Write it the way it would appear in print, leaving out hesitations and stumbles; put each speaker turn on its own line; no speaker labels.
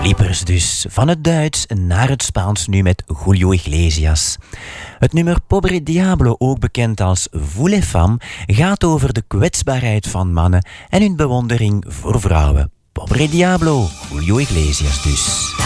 Flippers dus. Van het Duits naar het Spaans nu met Julio Iglesias. Het nummer Pobre Diablo, ook bekend als Vous les femmes, gaat over de kwetsbaarheid van mannen en hun bewondering voor vrouwen. Pobre Diablo, Julio Iglesias dus.